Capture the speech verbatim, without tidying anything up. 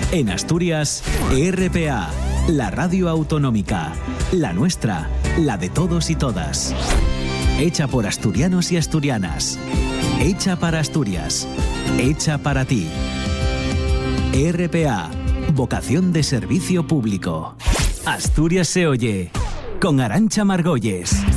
En Asturias, E R P A, la radio autonómica, la nuestra, la de todos y todas. Hecha por asturianos y asturianas. Hecha para Asturias. Hecha para ti. E R P A, vocación de servicio público. Asturias se oye, con Arantxa Margolles.